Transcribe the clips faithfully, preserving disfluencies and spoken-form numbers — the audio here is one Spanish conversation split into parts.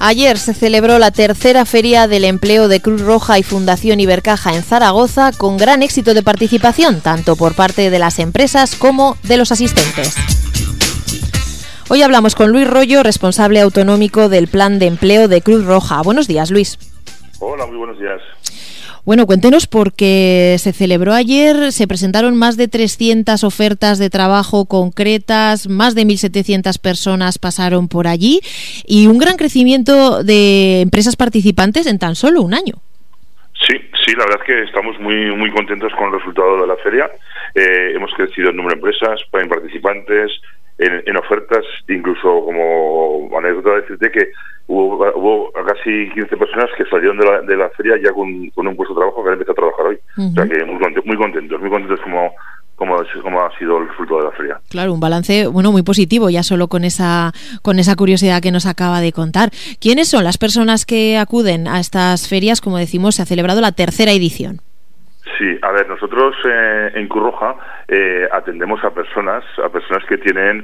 Ayer se celebró la tercera Feria del Empleo de Cruz Roja y Fundación Ibercaja en Zaragoza, con gran éxito de participación, tanto por parte de las empresas como de los asistentes. Hoy hablamos con Luis Rollo, responsable autonómico del Plan de Empleo de Cruz Roja. Buenos días, Luis. Hola, muy buenos días. Bueno, cuéntenos, porque se celebró ayer, se presentaron más de trescientas ofertas de trabajo concretas, más de mil setecientas personas pasaron por allí y un gran crecimiento de empresas participantes en tan solo un año. Sí, sí, la verdad es que estamos muy muy contentos con el resultado de la feria. Eh, hemos crecido en número de empresas, en participantes, en, en ofertas, incluso como anécdota decirte que hubo, hubo casi quince personas que salieron de la, de la feria ya con, con un puesto de trabajo que han empezado a trabajar hoy. Uh-huh. O sea que muy contentos, muy contentos, muy contentos como, como, como ha sido el resultado de la feria. Claro, un balance bueno muy positivo, ya solo con esa con esa curiosidad que nos acaba de contar. ¿Quiénes son las personas que acuden a estas ferias? Como decimos, se ha celebrado la tercera edición. Sí, a ver, nosotros eh, en Cruz Roja eh, atendemos a personas, a personas que tienen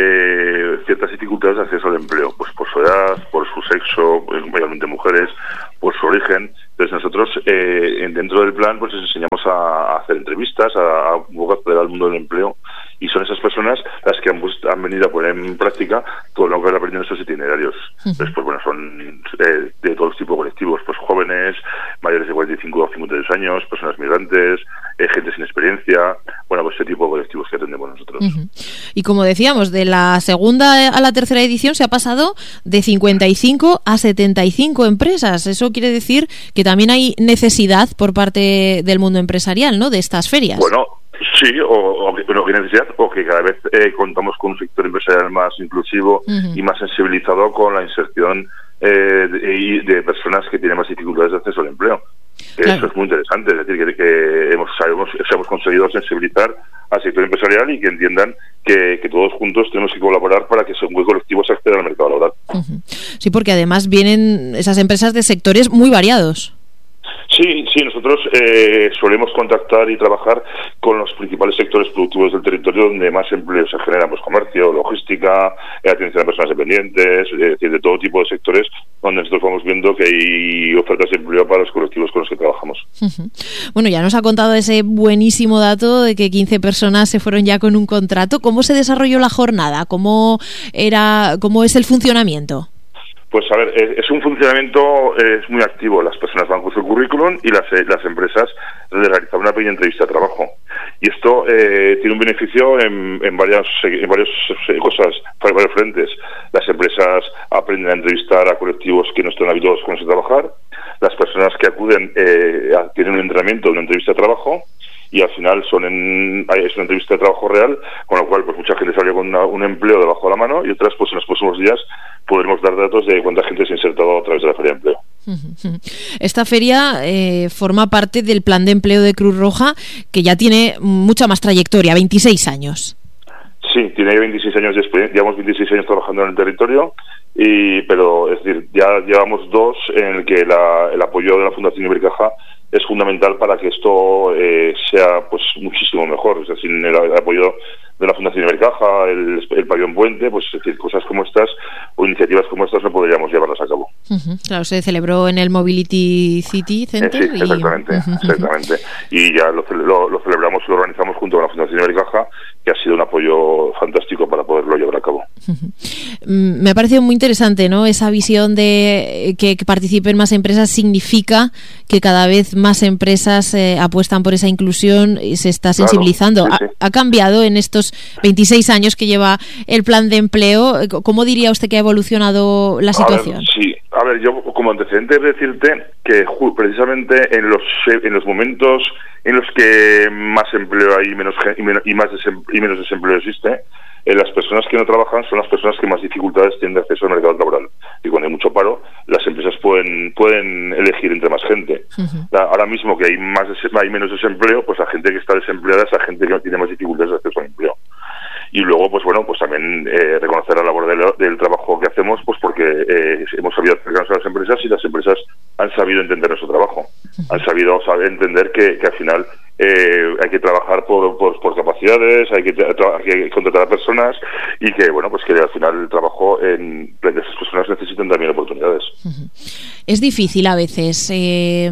eh, ciertas dificultades de acceso al empleo, pues por su edad, por su sexo, mayormente mujeres, por su origen. Entonces nosotros eh, dentro del plan pues les enseñamos a, a hacer entrevistas, a, a un poco acceder al mundo del empleo, y son esas personas las que han, han venido a poner en práctica todo lo que han aprendido en estos itinerarios. Uh-huh. Entonces, pues bueno, son eh, de todos los tipos de colectivos, pues jóvenes, mayores de cuarenta y cinco a cincuenta y dos años, personas migrantes, eh, gente sin experiencia, bueno, pues ese tipo de colectivos que atendemos nosotros. Uh-huh. Y como decíamos, de la segunda a la tercera edición se ha pasado de cincuenta y cinco a setenta y cinco empresas. Eso quiere decir que también hay necesidad por parte del mundo empresarial, ¿no?, de estas ferias. Bueno, sí, o, o bueno, que necesidad, o que cada vez eh, contamos con un sector empresarial más inclusivo uh-huh. y más sensibilizado con la inserción eh, de, de personas que tienen más dificultades de acceso al empleo. Claro. Eso es muy interesante, es decir, que, que hemos, sabemos, hemos conseguido sensibilizar al sector empresarial y que entiendan que, que todos juntos tenemos que colaborar para que esos muy colectivos accedan al mercado laboral. Uh-huh. Sí, porque además vienen esas empresas de sectores muy variados. Sí, sí, nosotros eh, solemos contactar y trabajar con los principales sectores productivos del territorio donde más empleo se genera, pues comercio, logística, eh, atención a personas dependientes, es decir, de todo tipo de sectores donde nosotros vamos viendo que hay ofertas de empleo para los colectivos con los que trabajamos. Uh-huh. Bueno, ya nos ha contado ese buenísimo dato de que quince personas se fueron ya con un contrato. ¿Cómo se desarrolló la jornada? ¿Cómo era, cómo es el funcionamiento? Pues a ver, es un funcionamiento es muy activo. Las personas van con su currículum y las, las empresas realizan una pequeña entrevista de trabajo. Y esto eh, tiene un beneficio en, en varias en varias cosas, en varios frentes. Las empresas aprenden a entrevistar a colectivos que no están habituados con ese trabajar. Las personas que acuden eh, tienen un entrenamiento de una entrevista de trabajo. Y al final son en, es una entrevista de trabajo real, con lo cual pues mucha gente salió con una, un empleo debajo de la mano y otras pues en los próximos días podremos dar datos de cuánta gente se ha insertado a través de la Feria de Empleo. Esta feria eh, forma parte del Plan de Empleo de Cruz Roja, que ya tiene mucha más trayectoria, veintiséis años. Sí, tiene veintiséis años de experiencia, llevamos veintiséis años trabajando en el territorio, y pero es decir, ya llevamos dos en el que la, el apoyo de la Fundación Ibercaja es fundamental para que esto eh, sea pues muchísimo mejor. O sea, sin el, el apoyo de la Fundación Ibercaja, el, el pabellón Puente, pues es decir, cosas como estas o iniciativas como estas no podríamos llevarlas a cabo. Uh-huh. Claro, se celebró en el Mobility City Center. Eh, sí, exactamente, y... Uh-huh. exactamente. Y ya lo, lo, lo celebramos y lo organizamos junto con la Fundación Ibercaja, que ha sido un apoyo fantástico para poderlo llevar a cabo. Uh-huh. Me ha parecido muy interesante, ¿no? Esa visión de que, que participen más empresas significa que cada vez más empresas eh, apuestan por esa inclusión y se está sensibilizando. Claro, sí, sí. ¿Ha, ¿Ha cambiado en estos veintiséis años que lleva el plan de empleo? ¿Cómo diría usted que ha evolucionado la situación? A ver, sí, a ver, yo como antecedente decirte que precisamente en los en los momentos en los que más empleo hay menos y menos y más y menos desempleo existe, eh, las personas que no trabajan son las personas que más dificultades tienen de acceso al mercado laboral. Y cuando hay mucho paro, las empresas pueden pueden elegir entre más gente. Uh-huh. La, ahora mismo que hay más hay menos desempleo, pues la gente que está desempleada es la gente que no tiene más dificultades de acceso al empleo. Y luego, pues bueno, pues también eh, reconocer la labor del, del trabajo que hacemos, pues porque eh, hemos sabido acercarnos a las empresas y las empresas han sabido entender nuestro trabajo. Han sabido saber entender que, que al final eh, hay que trabajar por, por, por capacidades, hay que, tra- hay que contratar a personas y que, bueno, pues que al final el trabajo en de esas personas necesitan también oportunidades. Es difícil a veces eh,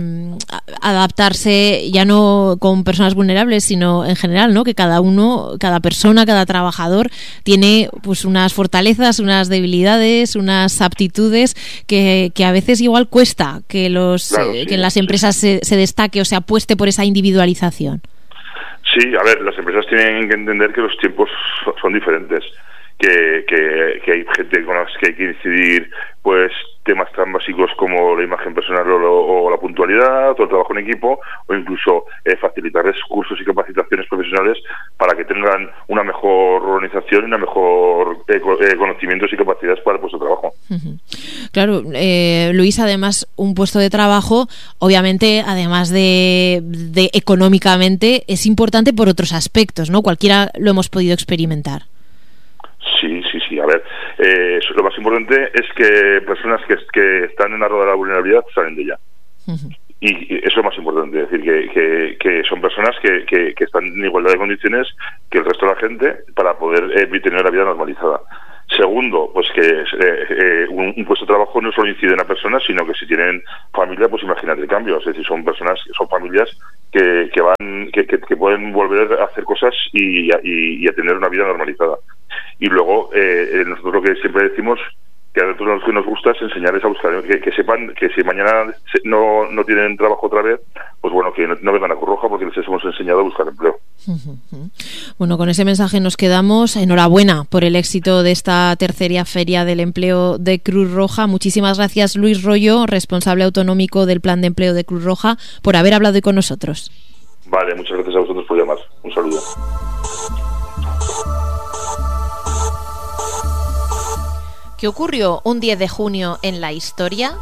adaptarse, ya no con personas vulnerables, sino en general, ¿no? Que cada uno, cada persona, cada trabajador tiene pues unas fortalezas, unas debilidades, unas aptitudes que, que a veces igual cuesta que los Claro, eh, sí, que en las sí. empresas se, se destaque o se apueste por esa individualización. Sí, a ver, las empresas tienen que entender que los tiempos so- son diferentes, que, que, que hay gente con las que hay que incidir, pues, temas tan básicos como la imagen personal o, lo, o la puntualidad, o el trabajo en equipo, o incluso eh, facilitarles cursos y capacitaciones profesionales para que tengan una mejor organización y una mejor eh, co- eh, conocimientos y capacidades para el puesto de trabajo. Uh-huh. Claro, eh, Luis, además, un puesto de trabajo, obviamente, además de, de económicamente, es importante por otros aspectos, ¿no? Cualquiera lo hemos podido experimentar. Sí, sí, sí. A ver, eh, lo más importante es que personas que, que están en la rueda de la vulnerabilidad salen de ella. Uh-huh. Y, y eso es lo más importante, es decir, que, que, que son personas que, que, que están en igualdad de condiciones que el resto de la gente para poder eh, tener la vida normalizada. Segundo, pues que eh, eh, un, un puesto de trabajo no solo incide en la persona, sino que si tienen familia, pues imagínate el cambio. Es decir, son personas, son familias que, que van, que, que, que pueden volver a hacer cosas y, y, y a tener una vida normalizada. Y luego, eh, nosotros lo que siempre decimos, que a nosotros lo que nos gusta es enseñarles a buscar, que, que sepan que si mañana no, no tienen trabajo otra vez, pues bueno, que no, no vengan a Cruz Roja porque les hemos enseñado a buscar empleo. Bueno, con ese mensaje nos quedamos. Enhorabuena por el éxito de esta tercera Feria del Empleo de Cruz Roja. Muchísimas gracias, Luis Royo, responsable autonómico del Plan de Empleo de Cruz Roja, por haber hablado hoy con nosotros. Vale, muchas gracias a vosotros por llamar. Un saludo. ¿Qué ocurrió un diez de junio en la historia?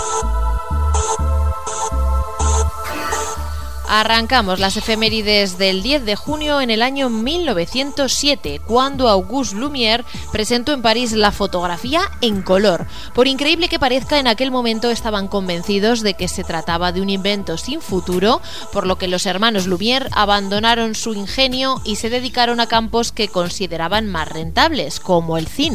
Arrancamos las efemérides del diez de junio en el año mil novecientos siete, cuando Auguste Lumière presentó en París la fotografía en color. Por increíble que parezca, en aquel momento estaban convencidos de que se trataba de un invento sin futuro, por lo que los hermanos Lumière abandonaron su ingenio y se dedicaron a campos que consideraban más rentables, como el cine.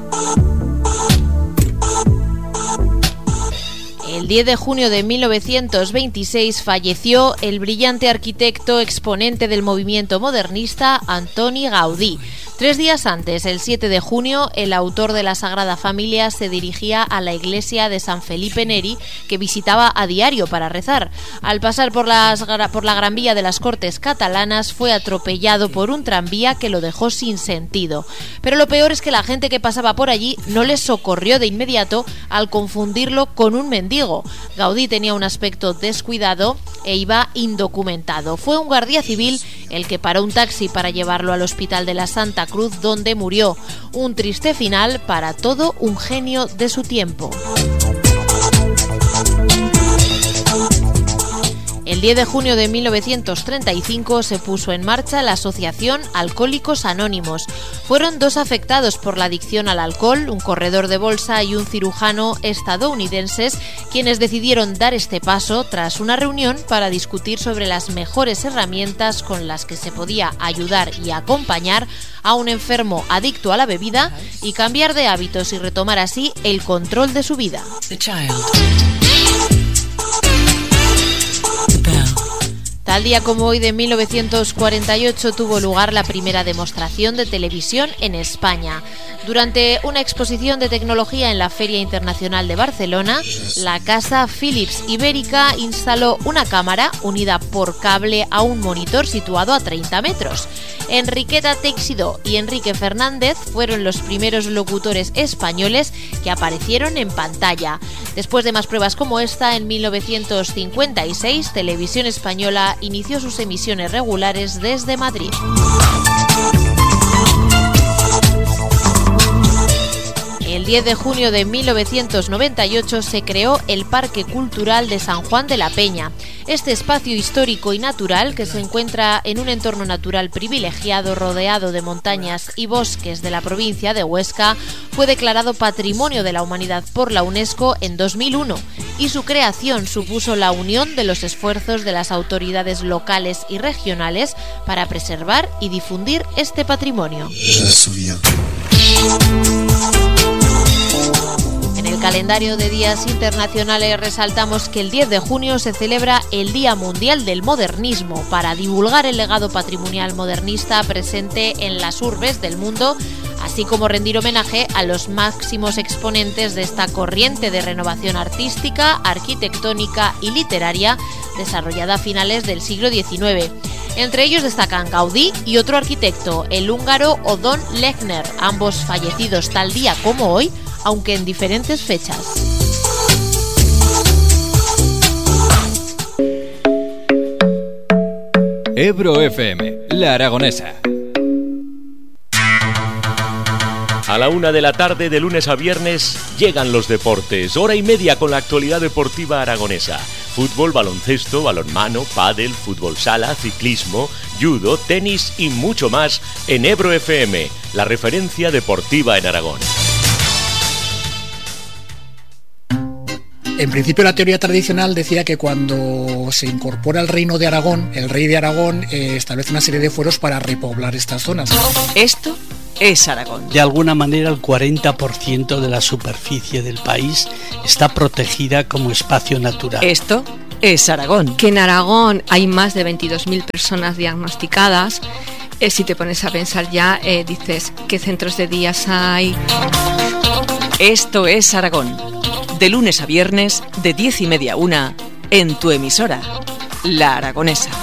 El diez de junio de mil novecientos veintiséis falleció el brillante arquitecto exponente del movimiento modernista Antoni Gaudí. Tres días antes, el siete de junio, el autor de la Sagrada Familia se dirigía a la iglesia de San Felipe Neri, que visitaba a diario para rezar. Al pasar por, las, por la Gran Vía de las Cortes catalanas, fue atropellado por un tranvía que lo dejó sin sentido. Pero lo peor es que la gente que pasaba por allí no le socorrió de inmediato al confundirlo con un mendigo. Gaudí tenía un aspecto descuidado e iba indocumentado. Fue un guardia civil el que paró un taxi para llevarlo al Hospital de la Santa Cruz, donde murió. Un triste final para todo un genio de su tiempo. El diez de junio de mil novecientos treinta y cinco se puso en marcha la asociación Alcohólicos Anónimos. Fueron dos afectados por la adicción al alcohol, un corredor de bolsa y un cirujano estadounidenses, quienes decidieron dar este paso tras una reunión para discutir sobre las mejores herramientas con las que se podía ayudar y acompañar a un enfermo adicto a la bebida y cambiar de hábitos y retomar así el control de su vida. Tal día como hoy de mil novecientos cuarenta y ocho tuvo lugar la primera demostración de televisión en España. Durante una exposición de tecnología en la Feria Internacional de Barcelona, la casa Philips Ibérica instaló una cámara unida por cable a un monitor situado a treinta metros. Enriqueta Teixidó y Enrique Fernández fueron los primeros locutores españoles que aparecieron en pantalla. Después de más pruebas como esta, en mil novecientos cincuenta y seis, Televisión Española inició sus emisiones regulares desde Madrid. El diez de junio de mil novecientos noventa y ocho se creó el Parque Cultural de San Juan de la Peña. Este espacio histórico y natural, que se encuentra en un entorno natural privilegiado rodeado de montañas y bosques de la provincia de Huesca, fue declarado Patrimonio de la Humanidad por la UNESCO en dos mil uno. y su creación supuso la unión de los esfuerzos de las autoridades locales y regionales para preservar y difundir este patrimonio. En el calendario de días internacionales resaltamos que el diez de junio se celebra el Día Mundial del Modernismo para divulgar el legado patrimonial modernista presente en las urbes del mundo, así como rendir homenaje a los máximos exponentes de esta corriente de renovación artística, arquitectónica y literaria desarrollada a finales del siglo diecinueve. Entre ellos destacan Gaudí y otro arquitecto, el húngaro Odón Lechner, ambos fallecidos tal día como hoy, aunque en diferentes fechas. Ebro F M, La Aragonesa. A la una de la tarde, de lunes a viernes, llegan los deportes. Hora y media con la actualidad deportiva aragonesa. Fútbol, baloncesto, balonmano, pádel, fútbol sala, ciclismo, judo, tenis y mucho más en Ebro F M, la referencia deportiva en Aragón. En principio, la teoría tradicional decía que cuando se incorpora el reino de Aragón, el rey de Aragón eh, establece una serie de fueros para repoblar estas zonas. Esto es Aragón. De alguna manera, el cuarenta por ciento de la superficie del país está protegida como espacio natural. Esto es Aragón. Que en Aragón hay más de veintidós mil personas diagnosticadas. Eh, si te pones a pensar ya, eh, dices, ¿qué centros de días hay? Esto es Aragón. De lunes a viernes, de diez y media a una, en tu emisora, La Aragonesa.